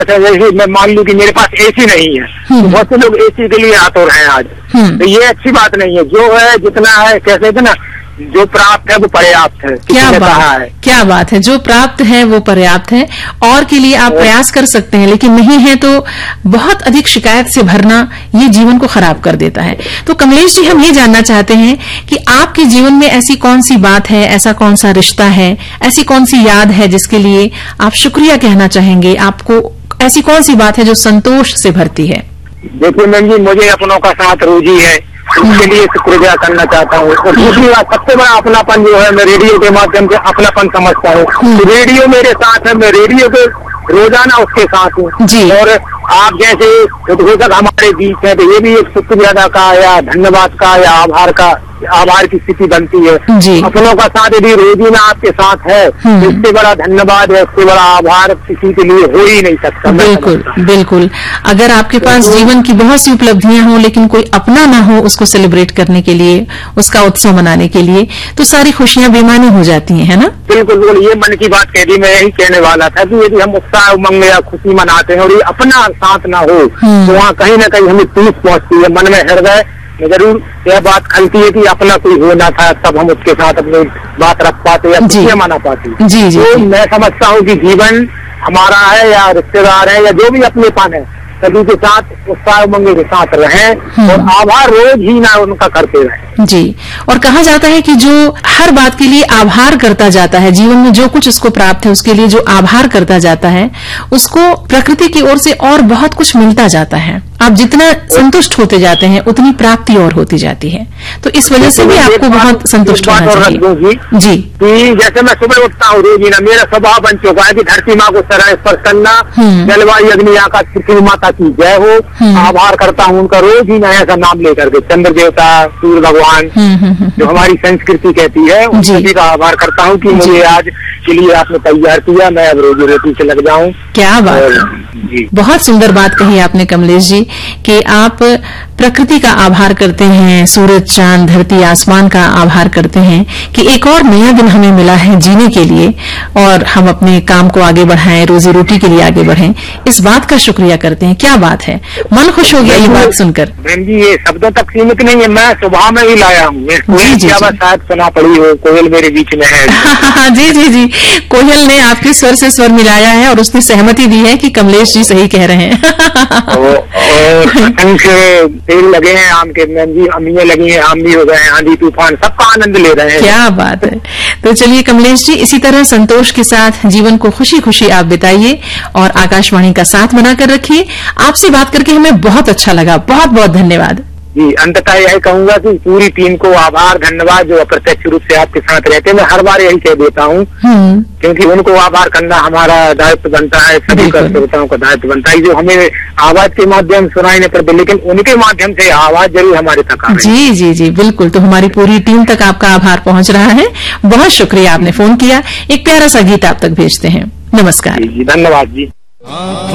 जैसे मैं मान लूं कि मेरे पास एसी नहीं है, तो बहुत से लोग एसी के लिए आतुर हैं आज, तो ये अच्छी बात नहीं है। जो है जितना है, कहते थे ना, जो प्राप्त है वो पर्याप्त है। क्या बात है, जो प्राप्त है वो पर्याप्त है, और के लिए आप प्रयास कर सकते हैं, लेकिन नहीं है तो बहुत अधिक शिकायत से भरना ये जीवन को खराब कर देता है। तो कमलेश जी, हम ये जानना चाहते हैं कि आपके जीवन में ऐसी कौन सी बात है, ऐसा कौन सा रिश्ता है, ऐसी कौन सी याद है जिसके लिए आप शुक्रिया कहना चाहेंगे? आपको ऐसी कौन सी बात है जो संतोष से भरती है? देखिए मैम जी, मुझे अपनों का साथ रोजी है, उसके लिए शुक्रिया करना चाहता हूँ। और दूसरी बात, सबसे बड़ा अपनापन जो है, मैं रेडियो के माध्यम से अपनापन समझता हूँ। रेडियो मेरे साथ है, मैं रेडियो के रोजाना उसके साथ हूँ। और आप जैसे उद्घोषक हमारे बीच है, तो ये भी एक शुक्रिया का या धन्यवाद का या आभार की स्थिति बनती है। अपनों का साथ यदि रोजीना आपके साथ है, तो इससे बड़ा धन्यवाद है, उससे बड़ा आभार किसी के लिए हो ही नहीं सकता। बिल्कुल। अगर आपके पास जीवन की बहुत सी उपलब्धियां हो, लेकिन कोई अपना ना हो उसको सेलिब्रेट करने के लिए, उसका उत्सव मनाने के लिए, तो सारी खुशियां बेमानी हो जाती हैं, है ना? बिल्कुल। ये मन की बात कह दी, मैं यही कहने वाला था कि यदि हम उत्साह उमंग या खुशी मनाते हैं और ये अपना साथ ना हो, तो वहाँ कहीं ना कहीं हमें ठूस पहुंचती है, मन में हृदय में जरूर यह बात खलती है कि अपना कोई होना था, तब हम उसके साथ अपनी बात रख पाते या खुशियां मना पाते। तो मैं समझता हूँ कि जीवन हमारा है या रिश्तेदार है या जो भी अपनेपन है, सभी के साथ उत्साह उमंग के साथ रहें और आभार रोज ही ना उनका करते रहें। जी, और कहा जाता है कि जो हर बात के लिए आभार करता जाता है, जीवन में जो कुछ उसको प्राप्त है उसके लिए जो आभार करता जाता है, उसको प्रकृति की ओर से और बहुत कुछ मिलता जाता है। आप जितना संतुष्ट होते जाते हैं उतनी प्राप्ति और होती जाती है। तो इस वजह से भी आपको बहुत संतुष्ट होना चाहिए। जी, जैसे मैं सुबह उठता हूँ रोज ही ना, मेरा स्वभाव बन चुका है कि धरती माँ को सराय स्पर्श करना, जलवायु अग्नि आकाश पृथ्वी माता की जय हो, आभार करता हूँ उनका रोज ही नया सा नाम लेकर के। चंद्र देवता, सूर्य भगवान, जो हमारी संस्कृति कहती है, उन सभी का आभार करता हूँ कि मुझे आज के लिए आपने तैयार किया, मैं अब रोजी रोटी से लग जाऊँ। क्या बात है जी, बहुत सुंदर बात कही आपने कमलेश जी, कि आप प्रकृति का आभार करते हैं, सूरज, चांद, धरती, आसमान का आभार करते हैं कि एक और नया दिन हमें मिला है जीने के लिए, और हम अपने काम को आगे बढ़ाएं, रोजी रोटी के लिए आगे बढ़ें, इस बात का शुक्रिया करते हैं। क्या बात है, मन खुश हो गया ये बात सुनकर। बहन जी, ये शब्दों तक सीमित नहीं है, मैं सुबह में ही लाया हूँ। शायद सुना पड़ी हो, कोयल मेरे बीच में है। जी, कोयल ने आपके स्वर से स्वर मिलाया है और उसने सहमति दी है कि कमलेश जी सही कह रहे हैं। पेड़ लगे हैं आम के, मैम जी, अम्मियाँ लगी हैं, आम भी हो गए हैं, आंधी तूफान, सबका आनंद ले रहे हैं। क्या बात है। तो चलिए कमलेश जी, इसी तरह संतोष के साथ जीवन को खुशी खुशी आप बिताइए और आकाशवाणी का साथ बनाकर रखिए। आपसे बात करके हमें बहुत अच्छा लगा, बहुत बहुत धन्यवाद। जी, अंततः यही कहूंगा कि पूरी टीम को आभार धन्यवाद, जो अप्रत्यक्ष रूप से आपके साथ रहते हैं। मैं हर बार यही कह देता हूँ, क्योंकि उनको आभार करना हमारा दायित्व बनता है, सभी श्रोताओं का दायित्व बनता है, जो हमें आवाज के माध्यम सुनाई नहीं पड़ते, लेकिन उनके माध्यम से आवाज जरूर हमारे तक आ रही है। जी, बिल्कुल। तो हमारी पूरी टीम तक आपका आभार पहुंच रहा है। बहुत शुक्रिया, आपने फोन किया। एक प्यारा सा गीत आप तक भेजते हैं। नमस्कार। जी, धन्यवाद जी।